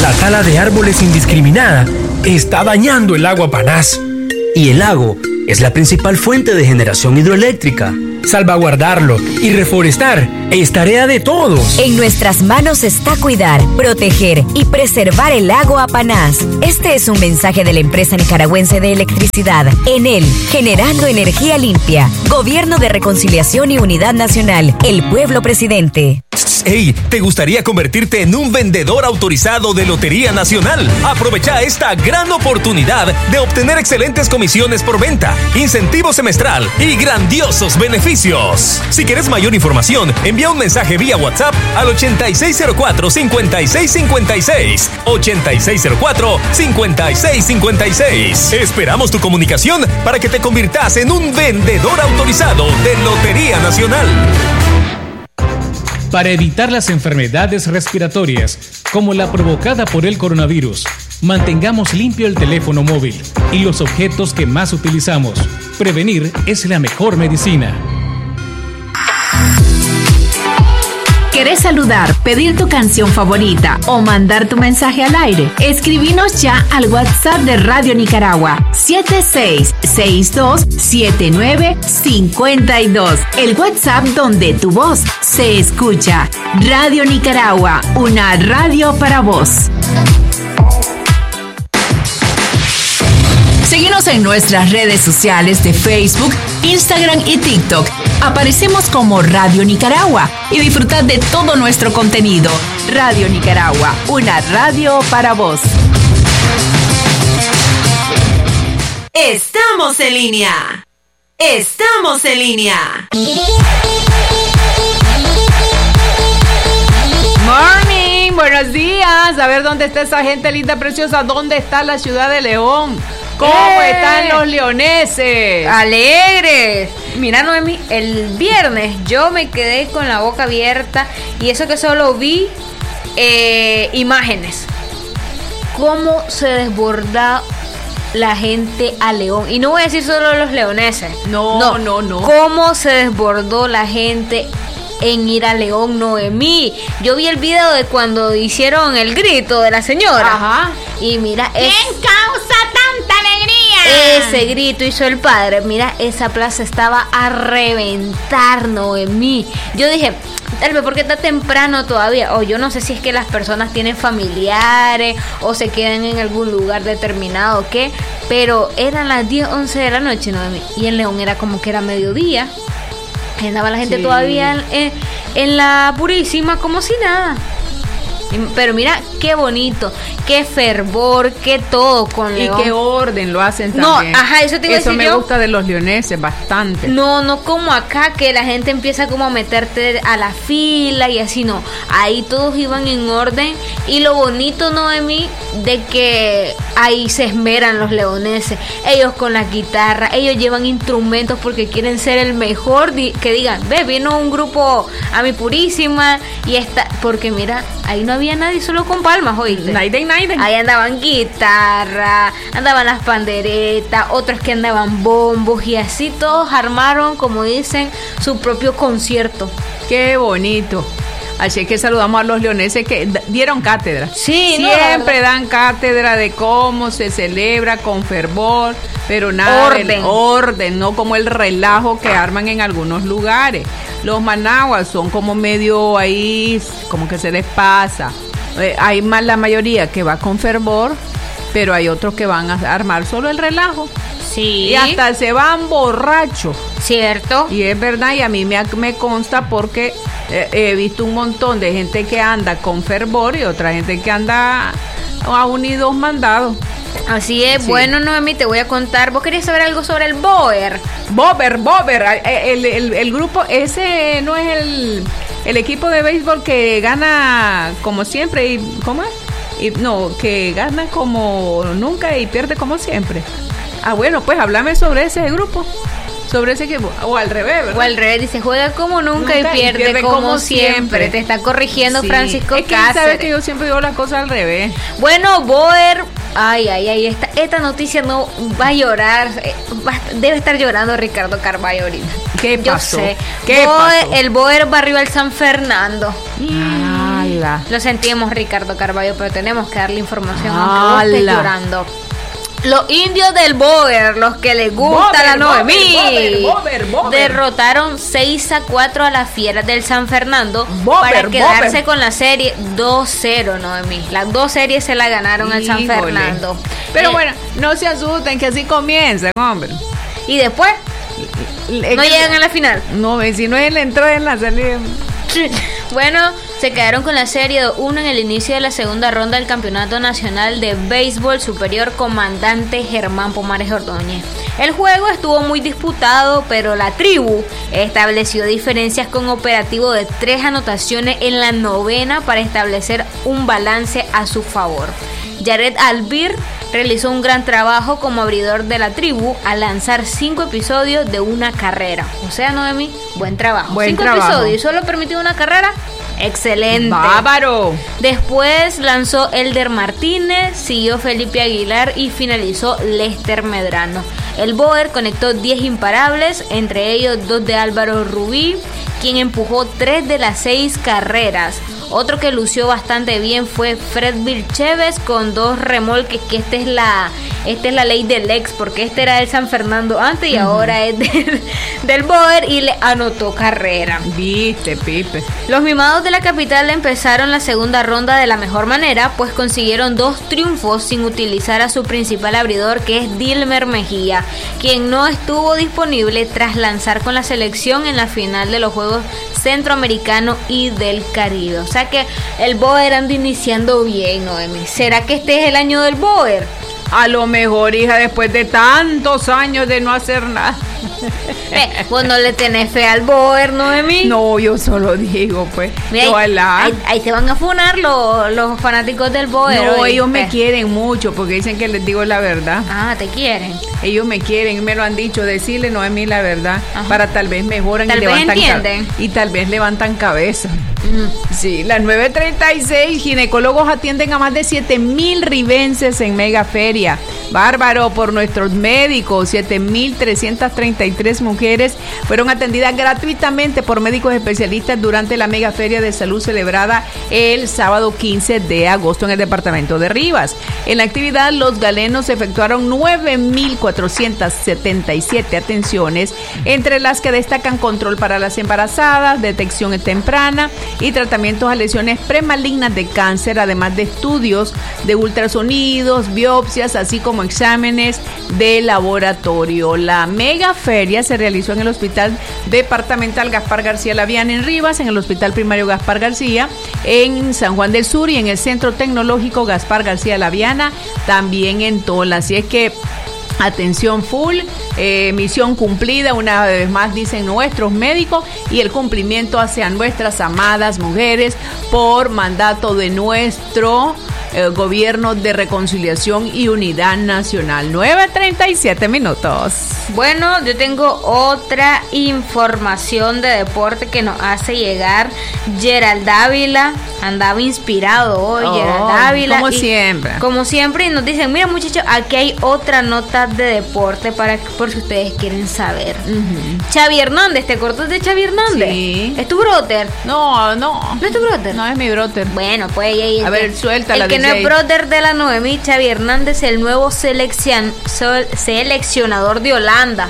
La tala de árboles indiscriminada está dañando el lago Apanás. Y el lago es la principal fuente de generación hidroeléctrica. Salvaguardarlo y reforestar es tarea de todos. En nuestras manos está cuidar, proteger y preservar el lago Apanás. Este es un mensaje de la empresa nicaragüense de electricidad, Enel, generando energía limpia. Gobierno de Reconciliación y Unidad Nacional. El pueblo presidente. ¡Hey! ¿Te gustaría convertirte en un vendedor autorizado de Lotería Nacional? Aprovecha esta gran oportunidad de obtener excelentes comisiones por venta, incentivo semestral y grandiosos beneficios. Si quieres mayor información, envía un mensaje vía WhatsApp al 8604-5656. 8604-5656. Esperamos tu comunicación para que te conviertas en un vendedor autorizado de Lotería Nacional. Para evitar las enfermedades respiratorias, como la provocada por el coronavirus, mantengamos limpio el teléfono móvil y los objetos que más utilizamos. Prevenir es la mejor medicina. ¿Querés saludar, pedir tu canción favorita o mandar tu mensaje al aire? Escribinos ya al WhatsApp de Radio Nicaragua 76627952. El WhatsApp donde tu voz se escucha. Radio Nicaragua, una radio para vos. Síguenos en nuestras redes sociales de Facebook, Instagram y TikTok. Aparecemos como Radio Nicaragua y disfrutad de todo nuestro contenido. Radio Nicaragua, una radio para vos. Estamos en línea. Estamos en línea. Morning, buenos días. A ver dónde está esa gente linda, preciosa. ¿Dónde está la ciudad de León? ¿Cómo están los leoneses? Alegres. Mira, Noemi, el viernes yo me quedé con la boca abierta y eso que solo vi imágenes. Cómo se desborda la gente a León. Y no voy a decir solo los leoneses. No. Cómo se desbordó la gente en ir a León, Noemí. Yo vi el video de cuando hicieron el grito de la señora. Ajá. Y mira, ¿quién causa tanta alegría? Ese grito hizo el padre. Mira, esa plaza estaba a reventar, Noemí. Yo dije, tal vez porque está temprano todavía, o yo no sé si es que las personas tienen familiares o se quedan en algún lugar determinado o qué, pero eran las 10, 11 de la noche, Noemí, y en León era como que era mediodía. Andaba la gente todavía en la Purísima como si nada. Pero mira qué bonito, qué fervor, qué todo con León. Y qué orden lo hacen también. No, ajá, eso te iba a decir yo. Eso me gusta de los leoneses bastante. No como acá que la gente empieza como a meterte a la fila y así, no. Ahí todos iban en orden y lo bonito, Noemí, de que ahí se esmeran los leoneses. Ellos con la guitarra, ellos llevan instrumentos porque quieren ser el mejor, que digan, ve, vino un grupo a mi Purísima y está, porque mira, ahí no había nadie, solo con palmas, oíste. Naiden. Ahí andaban guitarra, andaban las panderetas, otros que andaban bombos y así todos armaron, como dicen, su propio concierto. Qué bonito. Así que saludamos a los leoneses que dieron cátedra. Sí, siempre dan cátedra de cómo se celebra con fervor, pero nada del orden, no como el relajo que arman en algunos lugares. Los managuas son como medio ahí, como que se les pasa. Hay más la mayoría que va con fervor, pero hay otros que van a armar solo el relajo. Sí. Y hasta se van borrachos. ¿Cierto? Y es verdad, y a mí me consta porque he visto un montón de gente que anda con fervor y otra gente que anda a un y dos mandados. Así es, sí. Bueno, Noemí, te voy a contar. ¿Vos querías saber algo sobre el Boer? Bober, el grupo, ese no es el equipo de béisbol que gana como siempre y ¿cómo es? Y no, que gana como nunca y pierde como siempre. Ah, bueno, pues háblame sobre ese grupo. Sobre ese equipo, o al revés, ¿verdad? O al revés, dice, juega como nunca y pierde como siempre. Te está corrigiendo, sí. Francisco Cáceres. Es que sabes que yo siempre digo las cosas al revés. Bueno, Boer, ay, esta noticia no va a llorar, debe estar llorando Ricardo Carvalho ahorita. ¿Qué pasó? Yo sé. ¿Qué pasó? El Boer barrió al San Fernando. Ay, Lo sentimos, Ricardo Carballo, pero tenemos que darle información aunque vos estés llorando. Los indios del Boer, los que les gusta la Noemí, derrotaron 6-4 a las Fieras del San Fernando para quedarse con la serie 2-0, Noemí. Las dos series se la ganaron al San Fernando. Pero bueno, no se asusten que así comienzan, hombre. Y después, no llegan a la final. No, si no es la entrada en la salida. Bueno, se quedaron con la serie 2-1 en el inicio de la segunda ronda del Campeonato Nacional de Béisbol Superior Comandante Germán Pomares Ordóñez. El juego estuvo muy disputado, pero la tribu estableció diferencias con operativo de 3 anotaciones en la novena para establecer un balance a su favor. Jared Albir realizó un gran trabajo como abridor de la tribu al lanzar 5 episodios de una carrera. O sea, Noemí, buen trabajo. 5 episodios y solo permitió una carrera. Excelente. ¡Bárbaro! Después lanzó Elder Martínez, siguió Felipe Aguilar y finalizó Lester Medrano. El Boer conectó 10 imparables, entre ellos 2 de Álvaro Rubí, quien empujó 3 de las 6 carreras. Otro que lució bastante bien fue Fred Vilchévez con 2 remolques, que esta es la ley del ex, porque este era del San Fernando antes y ahora es del Boer, y le anotó carrera. Viste, Pipe. Los mimados de la capital empezaron la segunda ronda de la mejor manera, pues consiguieron 2 triunfos sin utilizar a su principal abridor, que es Dilmer Mejía, quien no estuvo disponible tras lanzar con la selección en la final de los Juegos Centroamericanos y del Caribe. O sea que el Boer anda iniciando bien, Noemi. ¿Será que este es el año del Boer? A lo mejor, hija, después de tantos años de no hacer nada. ¿Vos no le tenés fe al Boer, Noemí? No, yo solo digo, pues. Mira, ahí se van a funar los fanáticos del Boer. No, ellos me quieren mucho porque dicen que les digo la verdad. Ah, ¿te quieren? Ellos me quieren, me lo han dicho, decirle Noemí la verdad. Ajá. Para tal vez mejoran tal y vez levantan entienden. Y tal vez levantan cabeza. Sí, las 9:36, ginecólogos atienden a más de 7,000 ribenses en Mega Feria. Bárbaro por nuestros médicos. 7,333 mujeres fueron atendidas gratuitamente por médicos especialistas durante la Mega Feria de Salud celebrada el sábado 15 de agosto en el departamento de Rivas. En la actividad, los galenos efectuaron 9,477 atenciones, entre las que destacan control para las embarazadas, detección temprana y tratamientos a lesiones premalignas de cáncer, además de estudios de ultrasonidos, biopsias, así como exámenes de laboratorio. La mega feria se realizó en el Hospital Departamental Gaspar García Laviana en Rivas, en el Hospital Primario Gaspar García en San Juan del Sur y en el Centro Tecnológico Gaspar García Laviana también en Tola. Así es que atención full, misión cumplida, una vez más dicen nuestros médicos, y el cumplimiento hacia nuestras amadas mujeres por mandato de nuestro Gobierno de Reconciliación y Unidad Nacional. 9:37 minutos. Bueno, yo tengo otra información de deporte que nos hace llegar Gerald Dávila. Andaba inspirado hoy, Gerald Dávila. Como siempre. Como siempre, y nos dicen, mira muchachos, aquí hay otra nota de deporte por si ustedes quieren saber. Xavi Hernández, ¿te acordás de Xavi Hernández? Sí. ¿Es tu brother? No. ¿No es tu brother? No es mi brother. Bueno, pues ahí a ver, suéltala. El que no es brother de la Noemí, Xavi Hernández, el nuevo seleccionador de Holanda.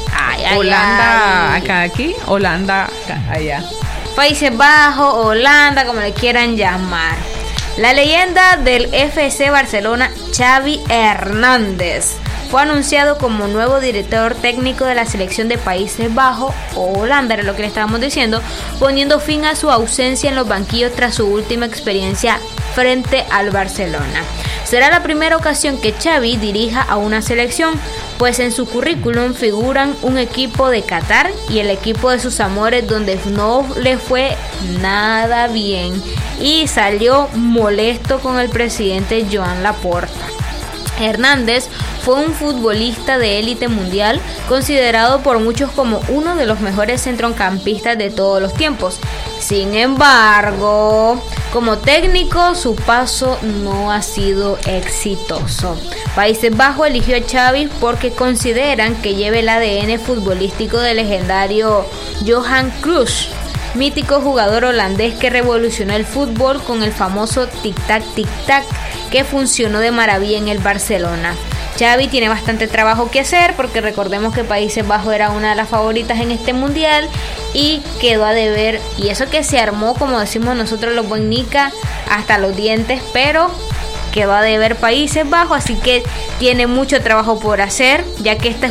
Holanda, acá, aquí, Holanda, acá, allá. Países Bajos, Holanda, como le quieran llamar. La leyenda del FC Barcelona, Xavi Hernández, fue anunciado como nuevo director técnico de la selección de Países Bajos o Holanda, era lo que le estábamos diciendo, poniendo fin a su ausencia en los banquillos tras su última experiencia frente al Barcelona. Será la primera ocasión que Xavi dirija a una selección, pues en su currículum figuran un equipo de Qatar y el equipo de sus amores, donde no le fue nada bien y salió molesto con el presidente Joan Laporta. Hernández fue un futbolista de élite mundial, considerado por muchos como uno de los mejores centrocampistas de todos los tiempos. Sin embargo, como técnico, su paso no ha sido exitoso. Países Bajos eligió a Xavi porque consideran que lleva el ADN futbolístico del legendario Johan Cruyff. mítico jugador holandés que revolucionó el fútbol con el famoso tic-tac, tic-tac, que funcionó de maravilla en el Barcelona. Xavi tiene bastante trabajo que hacer porque recordemos que Países Bajos era una de las favoritas en este mundial y quedó a deber, y eso que se armó, como decimos nosotros los boinica, hasta los dientes, pero quedó a deber Países Bajos, así que tiene mucho trabajo por hacer, ya que esta